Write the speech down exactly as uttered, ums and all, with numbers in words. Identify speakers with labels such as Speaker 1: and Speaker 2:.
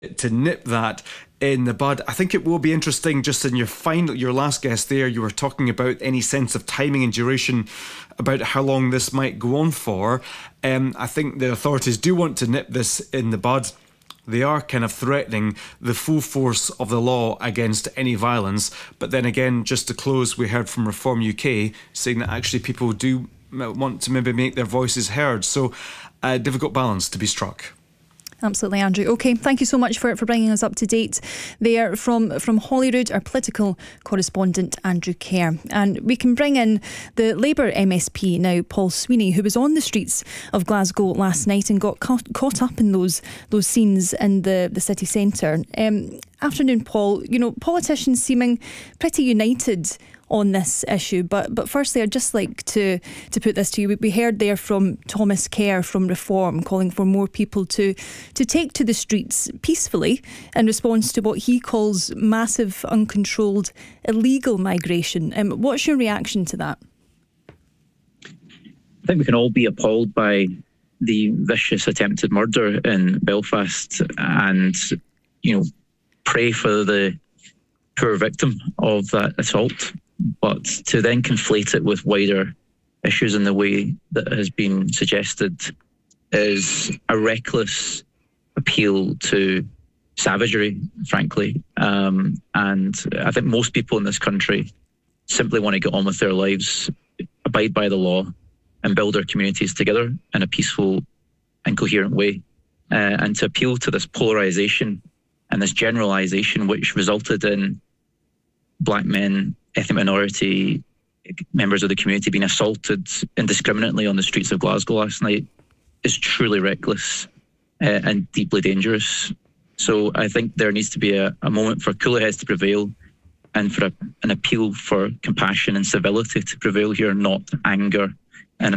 Speaker 1: to nip that in the bud. I think it will be interesting. Just in your final, your last guest there, you were talking about any sense of timing and duration, about how long this might go on for. Um, I think the authorities do want to nip this in the bud. They are kind of threatening the full force of the law against any violence. But then again, just to close, we heard from Reform U K saying that actually people do want to maybe make their voices heard. So a difficult balance to be struck.
Speaker 2: Absolutely, Andrew. OK, thank you so much for, for bringing us up to date there from, from Holyrood, our political correspondent, Andrew Kerr. And we can bring in the Labour M S P now, Paul Sweeney, who was on the streets of Glasgow last night and got caught, caught up in those those scenes in the, the city centre. Um, afternoon, Paul. You know, politicians seeming pretty united on this issue, but but firstly, I'd just like to to put this to you. We heard there from Thomas Kerr from Reform calling for more people to to take to the streets peacefully in response to what he calls massive, uncontrolled, illegal migration. Um, what's your reaction to that?
Speaker 3: I think we can all be appalled by the vicious attempted murder in Belfast, and you know, pray for the poor victim of that assault. But to then conflate it with wider issues in the way that has been suggested is a reckless appeal to savagery, frankly. Um, and I think most people in this country simply want to get on with their lives, abide by the law, and build our communities together in a peaceful and coherent way. Uh, and to appeal to this polarisation and this generalisation which resulted in black men, ethnic minority members of the community being assaulted indiscriminately on the streets of Glasgow last night is truly reckless uh, and deeply dangerous. So I think there needs to be a, a moment for cooler heads to prevail and for a, an appeal for compassion and civility to prevail here, not anger